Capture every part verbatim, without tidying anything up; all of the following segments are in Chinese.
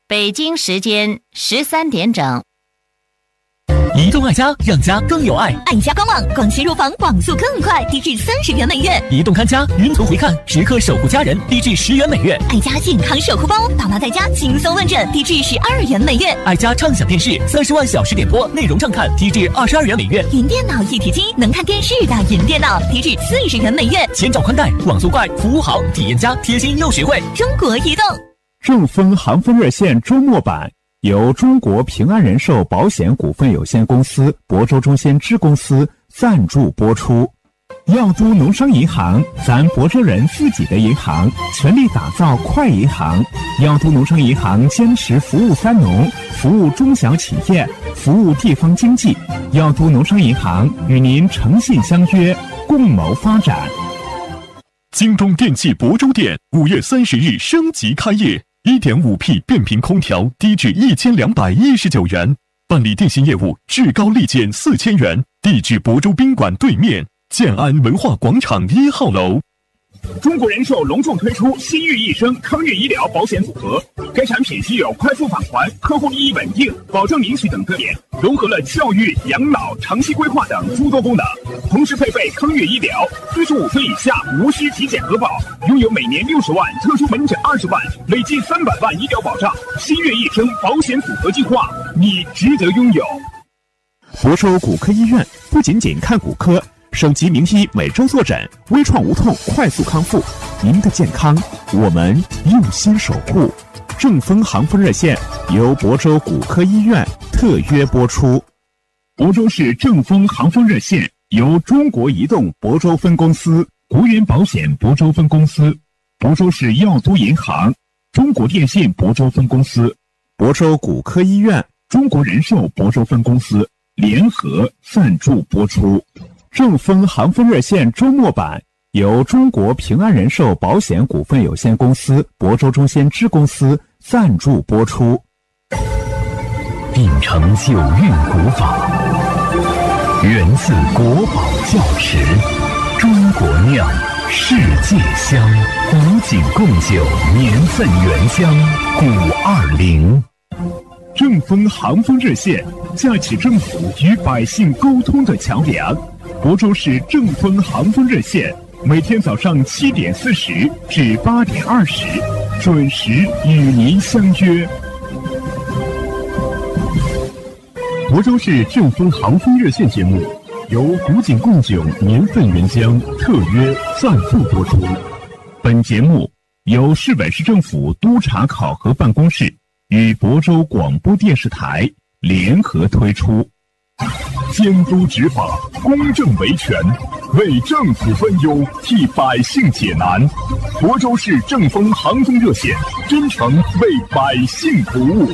北京时间十三点整。 移动爱家，让家更有爱。 爱家官网，广西入房网速更快，低至三十元每月。 移动看家，云图回看，时刻守护家人，低至十元每月。 爱家健康守护包，爸妈在家轻松问诊，低至十二元每月。 爱家畅享电视，三十万小时点播，内容畅看，低至二十二元每月。 云电脑一体机，能看电视的云电脑，低至四十元每月。 千兆宽带，网速快，服务好，体验佳，贴心又实惠。 中国移动。 正风航风热线周末版。由中国平安人寿保险股份有限公司、亳州中先支公司赞助播出。耀都农商银行，咱亳州人自己的银行，全力打造快银行。耀都农商银行坚持服务三农，服务中小企业，服务地方经济。耀都农商银行与您诚信相约，共谋发展。 京东电器亳州店五月三十日升级开业。一点五 P 变频空调低至一千两百一十九元，办理电信业务至高立减四千元。地址亳州宾馆对面建安文化广场一号楼。 中国人寿隆重推出新寓一生康悦医疗保险组合，该产品具有快速返还、客户利益稳定、保证领取等特点，融合了教育、养老、长期规划等诸多功能，同时配备康悦医疗，四十五岁以下无需体检核保，拥有每年六十万、特殊门诊二十万、累计三百万医疗保障。新悦一生保险组合计划，你值得拥有。 亳州骨科医院不仅仅看骨科，省级名医每周坐诊，微创无痛，快速康复。您的健康，我们用心守护。正风航风热线由亳州骨科医院特约播出。亳州市正风航风热线由中国移动亳州分公司、国元保险亳州分公司、亳州市耀都银行、中国电信亳州分公司、亳州骨科医院、中国人寿亳州分公司联合赞助播出。正风航风热线周末版由中国平安人寿保险股份有限公司、亳州中先支公司赞助播出。 秉承九韵古法，源自国宝窖池，中国酿，世界香，古井贡酒，年份原香，古二零。 正风航风热线架起政府与百姓沟通的桥梁。亳州市正风航风热线每天早上七点四十至八点二十，准时与您相约。 亳州市正风航风热线节目由古井贡酒年份原香特约赞助播出。 本节目由市委市政府督察考核办公室与亳州广播电视台联合推出。 监督执法，公正维权，为政府分忧，替百姓解难。亳州市正风航风热线，真诚为百姓服务。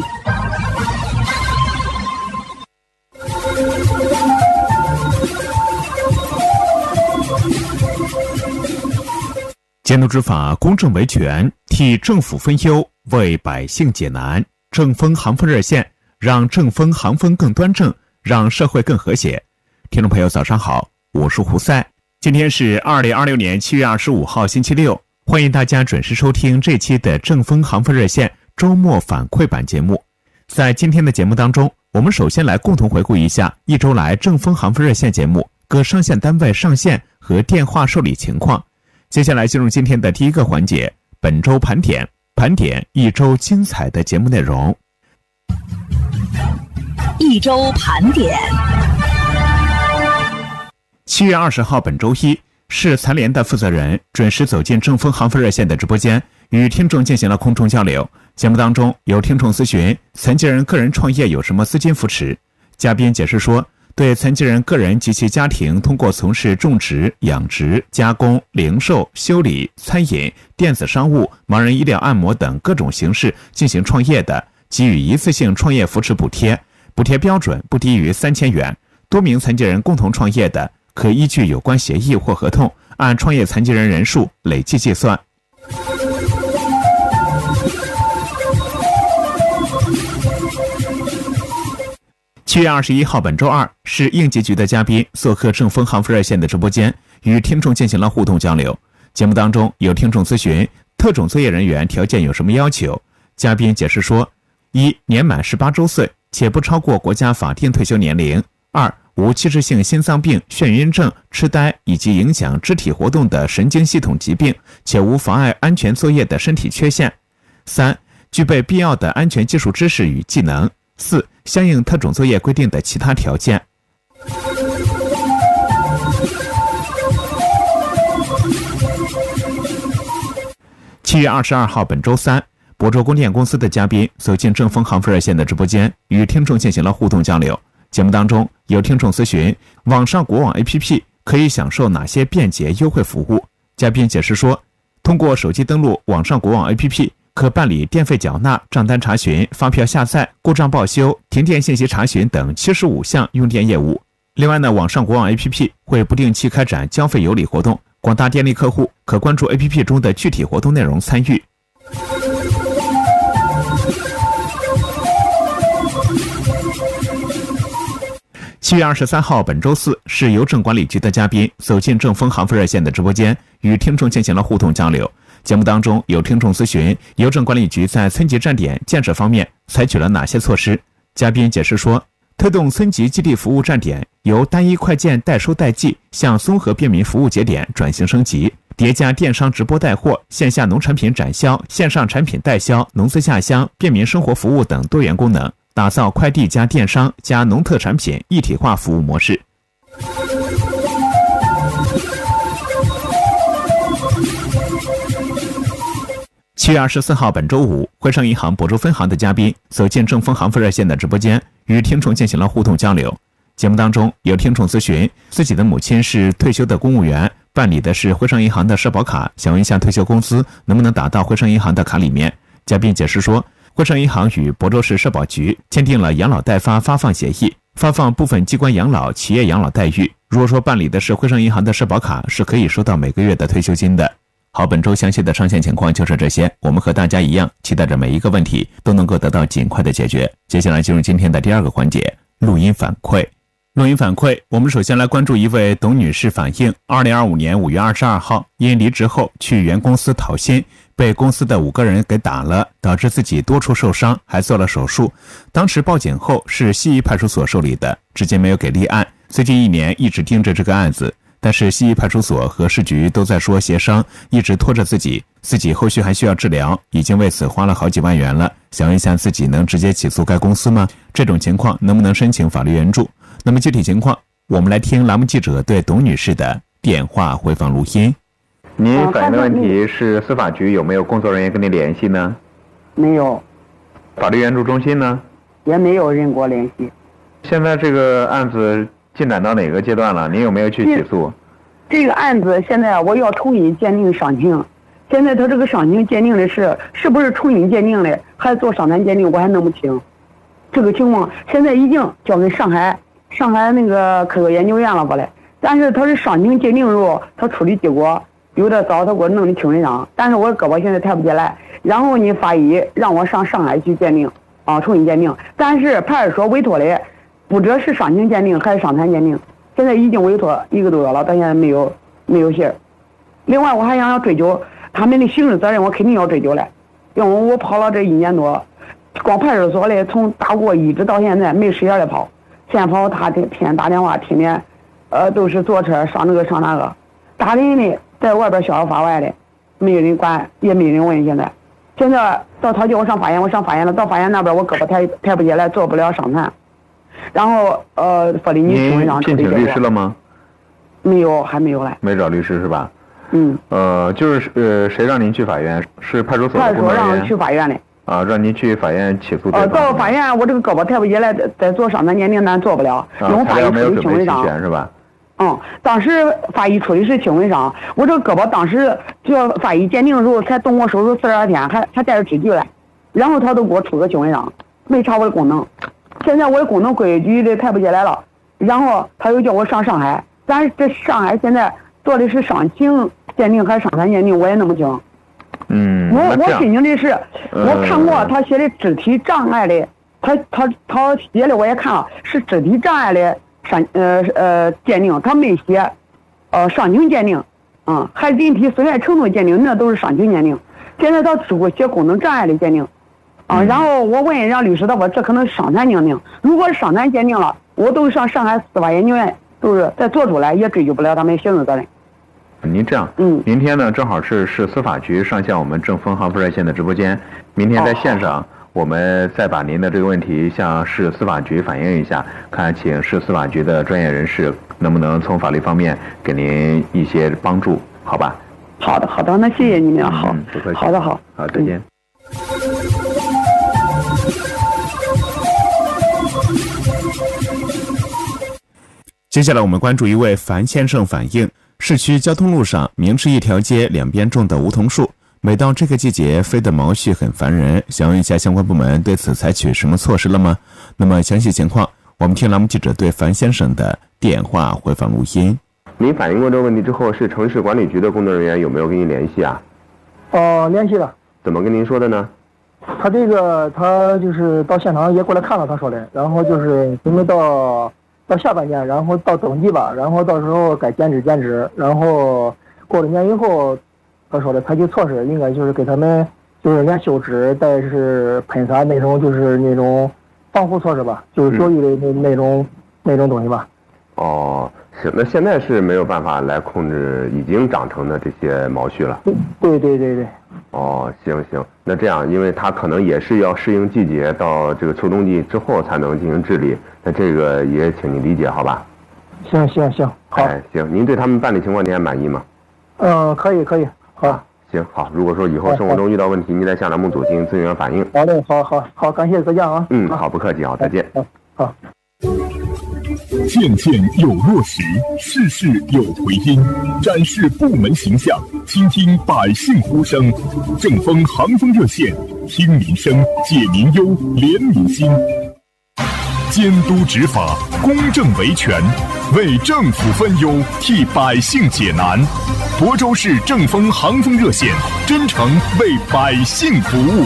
监督执法，公正维权，替政府分忧，为百姓解难。正风航风热线，让正风航风更端正，让社会更和谐。听众朋友早上好，我是胡塞。今天是二零二六年七月二十五号星期六，欢迎大家准时收听这期的正风航风热线周末反馈版节目。在今天的节目当中，我们首先来共同回顾一下一周来正风航风热线节目各上线单位上线和电话受理情况。接下来进入今天的第一个环节，本周盘点，盘点一周精彩的节目内容。 一周盘点。 七月二十号本周一，市残联的负责人准时走进正风航风热线的直播间，与听众进行了空中交流。节目当中有听众咨询残疾人个人创业有什么资金扶持，嘉宾解释说，对残疾人个人及其家庭通过从事种植、养殖、加工、零售、修理、餐饮、电子商务、盲人医疗按摩等各种形式进行创业的，给予一次性创业扶持补贴，补贴标准不低于三千元。多名残疾人共同创业的，可依据有关协议或合同，按创业残疾人人数累计计算。七月二十一号本周二，市应急局的嘉宾做客正风航风热线的直播间，与听众进行了互动交流。节目当中有听众咨询特种作业人员条件有什么要求，嘉宾解释说， 一、年满十八周岁，且不超过国家法定退休年龄；二、无器质性心脏病、眩晕症、痴呆以及影响肢体活动的神经系统疾病，且无妨碍安全作业的身体缺陷；三、具备必要的安全技术知识与技能；四、相应特种作业规定的其他条件。七月二十二号，本周三，亳州供电公司的嘉宾走进正风航飞热线的直播间，与听众进行了互动交流。节目当中，有听众咨询网上国网 A P P 可以享受哪些便捷优惠服务。嘉宾解释说，通过手机登录网上国网 A P P， 可办理电费缴纳、账单查询、发票下载、故障报修、停电信息查询等七十五项用电业务。另外呢，网上国网 A P P 会不定期开展交费有礼活动，广大电力客户可关注 A P P 中的具体活动内容参与。七月二十三号，本周四，市邮政管理局的嘉宾走进正风航飞热线的直播间，与听众进行了互动交流。节目当中，有听众咨询邮政管理局在村级站点建设方面采取了哪些措施。嘉宾解释说，推动村级基地服务站点由单一快件代收代寄向综合便民服务节点转型升级，叠加电商直播带货、线下农产品展销、线上产品代销、农资下乡、便民生活服务等多元功能，打造快递加电商加农特产品一体化服务模式。七月二十四号，本周五，徽商银行亳州分行的嘉宾走进正风航飞热线的直播间，与听众进行了互动交流。节目当中，有听众咨询自己的母亲是退休的公务员，办理的是徽商银行的社保卡，想问一下退休工资能不能打到徽商银行的卡里面。嘉宾解释说，徽商银行与亳州市社保局签订了养老代发发放协议，发放部分机关养老、企业养老待遇。如果说办理的是徽商银行的社保卡，是可以收到每个月的退休金的。好，本周详细的上线情况就是这些，我们和大家一样，期待着每一个问题都能够得到尽快的解决。接下来进入今天的第二个环节，录音反馈。录音反馈，我们首先来关注一位董女士反映，二零二五年五月二十二号，因离职后去原公司讨薪，被公司的五个人给打了，导致自己多处受伤，还做了手术。当时报警后是西仪派出所受理的，至今没有给立案。最近一年一直盯着这个案子，但是西仪派出所和市局都在说协商，一直拖着自己，自己后续还需要治疗，已经为此花了好几万元了。想问一下，自己能直接起诉该公司吗？这种情况能不能申请法律援助？那么具体情况，我们来听栏目记者对董女士的电话回放录音。 您反映的问题是司法局有没有工作人员跟你联系呢？ 没有。 法律援助中心呢？ 也没有人给我联系。 现在这个案子进展到哪个阶段了？您有没有去起诉？ 这个案子现在我要重新鉴定伤情，现在他这个伤情鉴定的是是不是重新鉴定的，还做伤残鉴定，我还弄不清。这个情况现在已经交给上海上海那个科学研究院了过来，但是他是伤情鉴定时候，他处理结果有点早，他给我弄的轻微伤，但是我胳膊现在抬不起来，然后呢法医让我上上海去鉴定啊，重新鉴定，但是派出所委托的不知道是伤情鉴定还是伤残鉴定，现在已经委托一个多月了，到现在没有没有信。另外我还想要追究他们的刑事责任，我肯定要追究来，因为我跑了这一年多，光派出所的从打过一直到现在没时间来跑，现跑他天天打电话，天天呃都是坐车上那个上那个，打人的在外边逍遥法外的，没有人管也没人问。现在现在到他叫我上法院，我上法院了，到法院那边我胳膊抬抬不起来，做不了伤残，然后呃法律你轻微伤处理结果。 聘请律师了吗？ 没有，还没有来。 没找律师是吧？ 嗯。 呃，就是呃谁让您去法院？是派出所的工作人员？派出所让我去法院的。 啊，让您去法院起诉。 呃，到法院我这个胳膊抬不起来，再做伤残鉴定咱做不了，因为法医处理轻微伤。 是吧？ 嗯，当时法医处理是轻微伤，我这个胳膊当时就要法医鉴定的时候才动我手术四十二天，还还带着支具来，然后他都给我出个轻微伤，没查我的功能。现在我的功能规矩的抬不起来了，然后他又叫我上上海，但是这上海现在做的是伤情鉴定还是伤残鉴定，我也弄不清。 嗯， 我我申请的是，我看过他写的肢体障碍的，他他他写的我也看了，是肢体障碍的伤呃呃鉴定，他没写呃伤情鉴定，啊，还人体损害程度鉴定，那都是伤情鉴定。现在他只给我写功能障碍的鉴定， 啊，然后我问人家律师，他说这可能是伤残鉴定，如果是伤残鉴定了，我都上上海司法研究院，都是再做出来也追究不了他们行政责任。 您这样，嗯，明天呢正好是市司法局上线我们正风航富热线的直播间，明天在线上。哦，我们再把您的这个问题向市司法局反映一下，看请市司法局的专业人士能不能从法律方面给您一些帮助，好吧？ 好的，好的，那谢谢你们啊，好， 嗯，不客气。 好的，好， 好，再见。 接下来我们关注一位樊先生反映，市区交通路上明是一条街两边种的梧桐树，每到这个季节飞的毛絮很烦人，想问一下相关部门对此采取什么措施了吗？那么详细情况我们听栏目记者对樊先生的电话回放录音。 您反映过这个问题之后，市城市管理局的工作人员有没有跟您联系啊？ 哦、呃，联系了。 怎么跟您说的呢？ 他这个他就是到现场也过来看了，他说的，然后就是准备到到下半年，然后到冬季吧，然后到时候该减脂减脂，然后过了年以后，他说的采取措施应该就是给他们就是连休止带是喷洒那种就是那种防护措施吧，就是绝育的那那种、嗯、那种东西吧。 哦，是，那现在是没有办法来控制已经长成的这些毛絮了。 对对对对。 哦，行行，那这样，因为它可能也是要适应季节，到这个秋冬季之后才能进行治理，那这个也请你理解，好吧？ 行行行，好。 哎，行，您对他们办理情况您还满意吗？ 嗯，可以可以，好。啊， 行好，如果说以后生活中遇到问题，您再向栏目组进行咨询反映。 好的，好好好，感谢，再见啊。 嗯，好，不客气，好，再见。 好，好。 件件有落实，事事有回音，展示部门形象，倾听百姓呼声。正风航风热线，听民生，解民忧，怜民心。监督执法，公正维权，为政府分忧，替百姓解难。亳州市正风航风热线，真诚为百姓服务。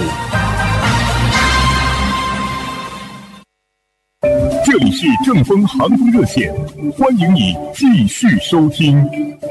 这里是正风航风热线，欢迎你继续收听。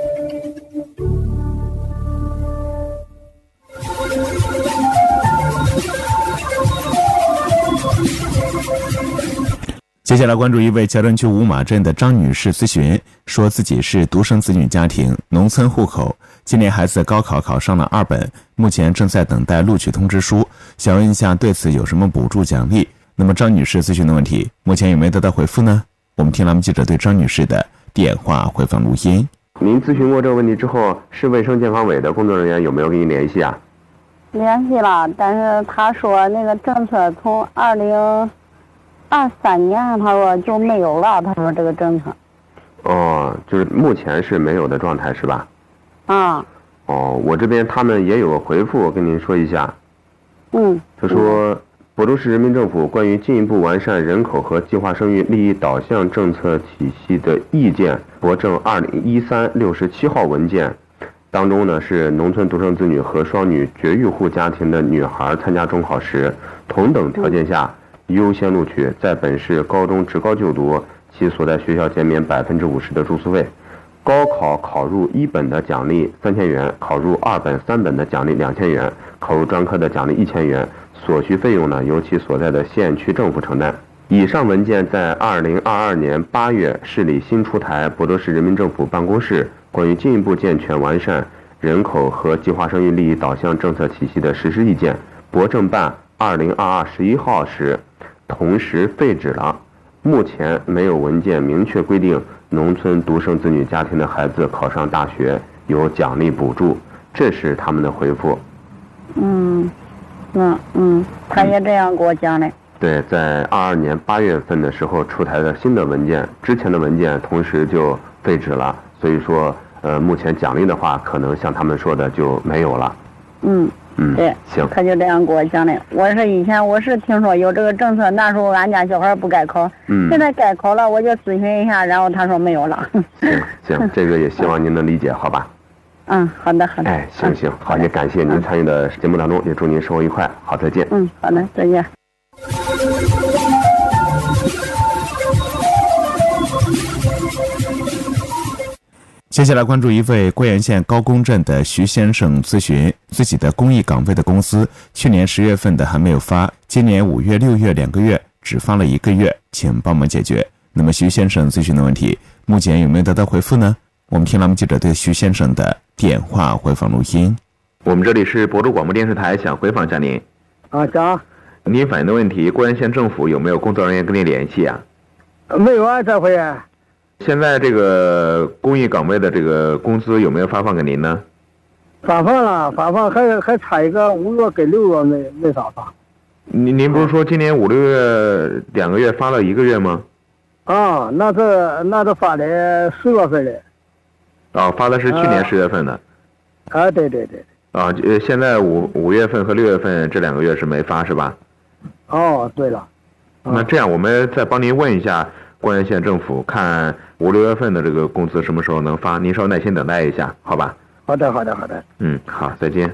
接下来关注一位乔镇区五马镇的张女士咨询，说自己是独生子女家庭，农村户口，今年孩子高考考上了二本，目前正在等待录取通知书，想问一下对此有什么补助奖励？那么张女士咨询的问题目前有没有得到回复呢？我们听栏目记者对张女士的电话回放录音。 您咨询过这个问题之后，市卫生健康委的工作人员有没有跟您联系啊？ 联系了，但是他说那个政策从二零二三年他说就没有了，他说这个政策。 哦，就是目前是没有的状态是吧？ 啊。 哦，我这边他们也有个回复，我跟您说一下。 嗯。 他说。嗯，亳州市人民政府关于进一步完善人口和计划生育利益导向政策体系的意见驳正二零一三六十七号文件当中呢，是农村独生子女和双女绝育户家庭的女孩参加中考时，同等条件下优先录取，在本市高中职高就读，其所在学校减免百分之五十的住宿费。高考考入一本的奖励三千元，考入二本、三本的奖励两千元，考入专科的奖励一千元。所需费用呢，由其所在的县区政府承担。以上文件在二零二二年八月市里新出台亳州市人民政府办公室关于进一步健全完善人口和计划生育利益导向政策体系的实施意见驳正办二零二二十一号时，同时废止了。目前没有文件明确规定农村独生子女家庭的孩子考上大学有奖励补助，这是他们的回复。 嗯。嗯嗯，他也这样给我讲的。 对，在二二年八月份的时候出台的新的文件，之前的文件同时就废止了，所以说，呃，目前奖励的话，可能像他们说的就没有了。 嗯嗯， 对， 行， 他就这样给我讲的。我是以前我是听说有这个政策，那时候俺家小孩不该考，嗯，现在该考了，我就咨询一下，然后他说没有了。 行行，这个也希望您能理解，好吧？ 嗯，好的好的。 哎，行行，好，也感谢您参与的节目当中，也祝您生活愉快。好，再见。 嗯，好的，再见。 接下来关注一位桂园县高公镇的徐先生咨询，自己的公益岗位的工资去年十月份的还没有发，今年五月、六月两个月只发了一个月，请帮忙解决。那么徐先生咨询的问题，目前有没有得到回复呢？我们听栏目记者对徐先生的电话回访录音。 我们这里是博州广播电视台，想回访一下您。 啊，讲。 您反映的问题，桂园县政府有没有工作人员跟您联系啊？ 没有啊，这回。 现在这个公益岗位的这个工资有没有发放给您呢？ 发放了，发放还还差一个五月跟六月没没发放。 您您不是说今年五六月两个月发了一个月吗？ 啊，那是那是发的十月份的。 哦，发的是去年十月份的。 啊，啊对对对。 啊，呃，现在五五月份和六月份这两个月是没发是吧？ 哦，对了。 啊、那这样，我们再帮您问一下桂园县政府，看五六月份的这个工资什么时候能发？您稍耐心等待一下，好吧？ 好的，好的，好的。 嗯，好，再见。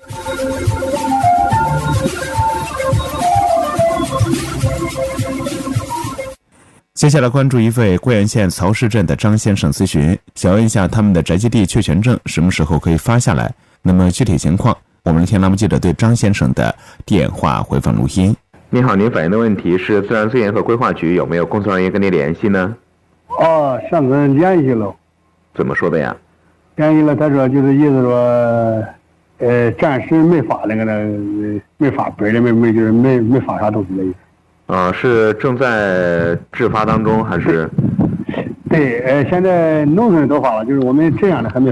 接下来关注一位桂园县曹市镇的张先生咨询，想问一下他们的宅基地确权证什么时候可以发下来？那么具体情况，我们听栏目记者对张先生的电话回访录音。 您好，您反映的问题是自然资源和规划局有没有工作人员跟您联系呢？ 哦，上次联系了。 怎么说的呀？ 联系了，他说就是意思说，呃，暂时没发那个呢，没发本的，没没就是没没发啥东西的意思。 啊、呃，是正在制发当中还是？ 对，呃，现在农村都发了，就是我们这样的还没。